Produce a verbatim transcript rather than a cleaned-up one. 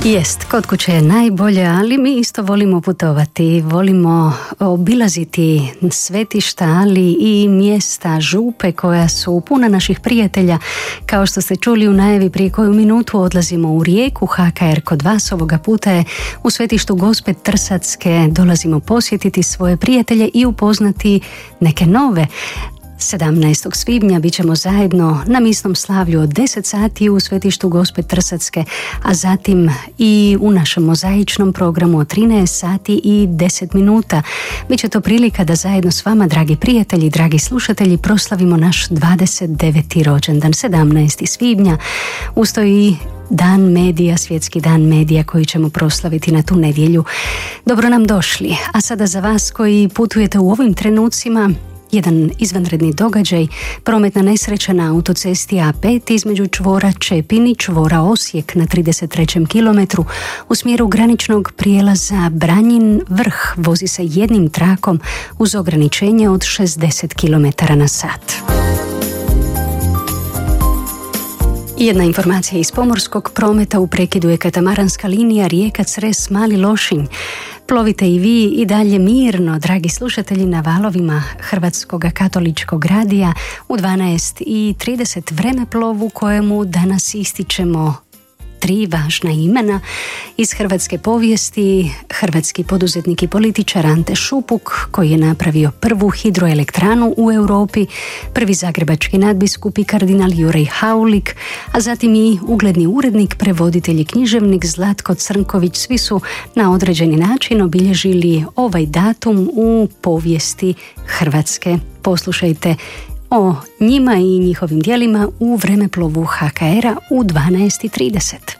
Jest, kod kuće je najbolje, ali mi isto volimo putovati, volimo obilaziti svetišta, ali i mjesta, župe koja su puna naših prijatelja. Kao što ste čuli u najavi prije koju minutu, odlazimo u Rijeku, H K R kod vas ovoga puta je u svetištu Gospe Trsatske. Dolazimo posjetiti svoje prijatelje i upoznati neke nove. sedamnaestog svibnja bit ćemo zajedno na misnom slavlju od deset sati u svetištu Gospe Trsatske, a zatim i u našem mozaičnom programu od trinaest sati i deset minuta. Biće to prilika da zajedno s vama, dragi prijatelji, dragi slušatelji, proslavimo naš dvadeset deveti rođendan, sedamnaestog svibnja. Usto i Dan medija, svjetski dan medija koji ćemo proslaviti na tu nedjelju. Dobro nam došli. A sada za vas koji putujete u ovim trenucima, jedan izvanredni događaj, prometna nesreća na autocesti A pet između čvora Čepin i čvora Osijek na trideset trećem kilometru u smjeru graničnog prijelaza Branjin Vrh. Vozi se jednim trakom uz ograničenje od šezdeset kilometara na sat. Jedna informacija iz pomorskog prometa: u prekidu je katamaranska linija Rijeka-Cres Mali Lošinj. Plovite i vi i dalje mirno, dragi slušatelji, na valovima Hrvatskog katoličkog radija u dvanaest i trideset vremeplovu kojemu danas ističemo tri važna imena iz hrvatske povijesti. Hrvatski poduzetnik i političar Ante Šupuk, koji je napravio prvu hidroelektranu u Europi, prvi zagrebački nadbiskup i kardinal Juraj Haulik, a zatim i ugledni urednik, prevoditelj i književnik Zlatko Crnković. Svi su na određeni način obilježili ovaj datum u povijesti Hrvatske. Poslušajte o njima i njihovim djelima u vremeplovu H K R-a u dvanaest i trideset.